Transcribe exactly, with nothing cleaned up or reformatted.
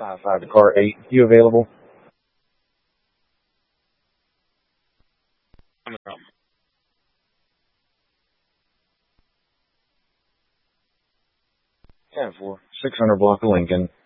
Five five to car eight. You available? Ten four. Six hundred block of Lincoln.